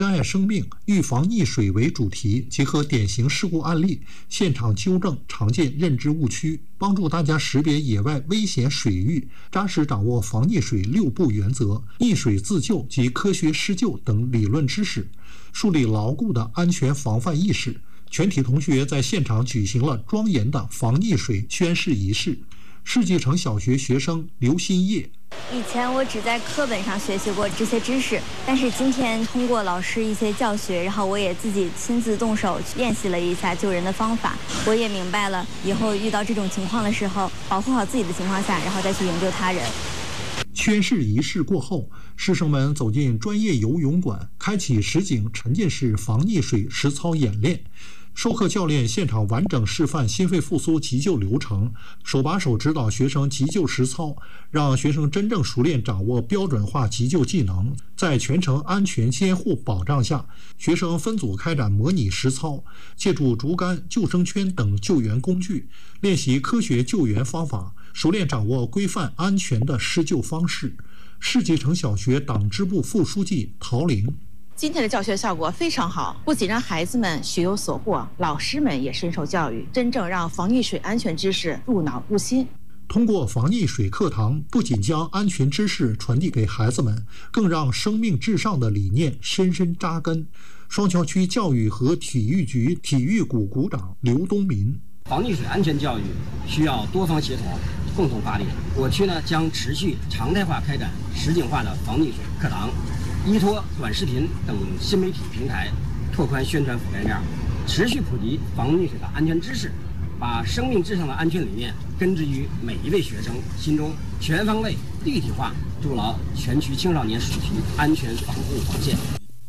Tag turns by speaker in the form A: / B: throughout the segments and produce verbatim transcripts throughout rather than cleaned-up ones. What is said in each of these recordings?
A: 珍爱生命、预防溺水为主题，结合典型事故案例，现场纠正常见认知误区，帮助大家识别野外危险水域，扎实掌握防溺水六不原则、溺水自救及科学施救等理论知识，树立牢固的安全防范意识。全体同学在现场举行了庄严的防溺水宣誓仪式。世纪城小学学生刘新业：
B: 以前我只在课本上学习过这些知识，但是今天通过老师一些教学，然后我也自己亲自动手练习了一下救人的方法，我也明白了以后遇到这种情况的时候，保护好自己的情况下，然后再去营救他人。
A: 宣誓仪式过后，师生们走进专业游泳馆，开启实景沉浸式防溺水实操演练。授课教练现场完整示范心肺复苏急救流程，手把手指导学生急救实操，让学生真正熟练掌握标准化急救技能。在全程安全监护保障下，学生分组开展模拟实操，借助竹竿、救生圈等救援工具，练习科学救援方法，熟练掌握规范安全的施救方式。世纪城小学党支部副书记陶玲：
C: 今天的教学效果非常好，不仅让孩子们学有所获，老师们也深受教育，真正让防溺水安全知识入脑入心。
A: 通过防溺水课堂，不仅将安全知识传递给孩子们，更让生命至上的理念深深扎根。双桥区教育和体育局体育股股长刘东民：
D: 防溺水安全教育需要多方协同，共同发力。我区呢将持续常态化开展实景化的防溺水课堂，依托短视频等新媒体平台，拓宽宣传覆盖面，持续普及防溺水的安全知识，把生命至上的安全理念根植于每一位学生心中，全方位立体化筑牢全区青少年水皮安全防护防线。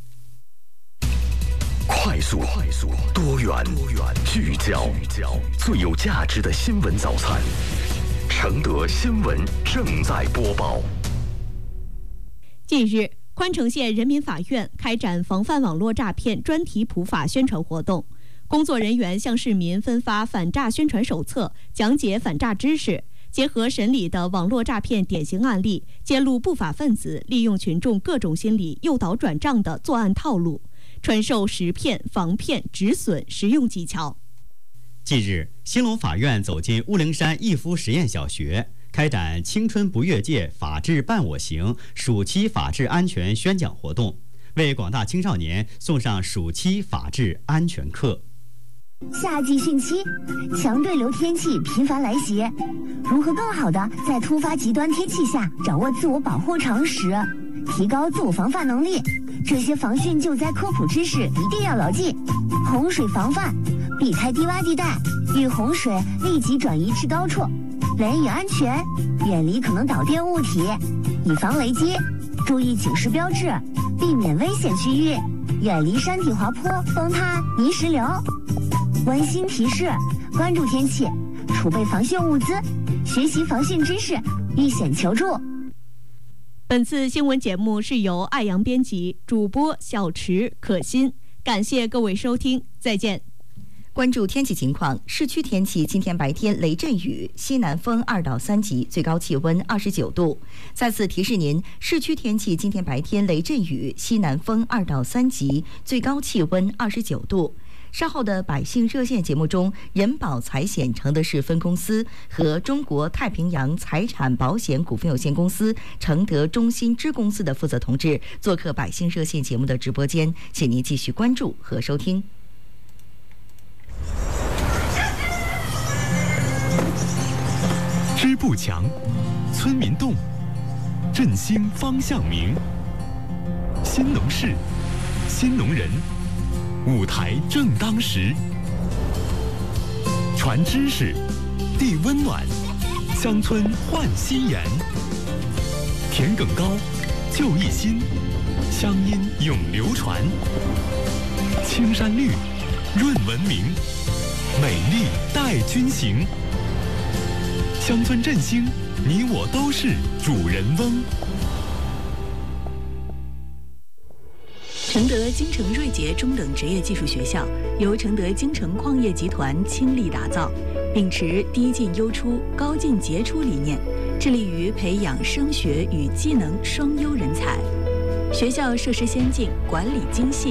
E: 快速、快速、多元、多元、聚焦、聚焦，最有价值的新闻早餐。承德新闻正在播报。
F: 近日，宽城县人民法院开展防范网络诈骗专题普法宣传活动，工作人员向市民分发反诈宣传手册，讲解反诈知识，结合审理的网络诈骗典型案例，揭露不法分子利用群众各种心理诱导转账的作案套路，传授识骗、防骗、止损实用技巧。
G: 近日，兴隆法院走进乌灵山逸夫实验小学，开展青春不越界，法治伴我行暑期法治安全宣讲活动，为广大青少年送上暑期法治安全课。
H: 夏季汛期，强对流天气频繁来袭，如何更好的在突发极端天气下掌握自我保护常识，提高自我防范能力？这些防汛救灾科普知识一定要牢记。洪水防范，避开低洼地带，遇洪水立即转移至高处，雷雨安全，远离可能导电物体，以防雷击，注意警示标志，避免危险区域，远离山体滑坡、崩塌、泥石流。温馨提示：关注天气，储备防汛物资，学习防汛知识，遇险求助。
F: 本次新闻节目是由爱阳编辑，主播小池、可心。感谢各位收听，再见。
I: 关注天气情况，市区天气今天白天雷阵雨，西南风二到三级，最高气温二十九度。再次提示您，市区天气今天白天雷阵雨，西南风二到三级，最高气温二十九度。稍后的百姓热线节目中，人保财险承德市分公司和中国太平洋财产保险股份有限公司承德中心支公司的负责同志做客百姓热线节目的直播间，请您继续关注和收听。
J: 支部强，村民动，振兴方向明。新农事，新农人，舞台正当时。传知识，递温暖，乡村焕新颜。田埂高，就一心，乡音永流传。青山绿，润文明，美丽带君行。乡村振兴，你我都是主人翁。
K: 承德京城瑞杰中等职业技术学校由承德京城矿业集团倾力打造，秉持低进优出、高进杰出理念，致力于培养升学与技能双优人才。 学校设施先进，管理精细。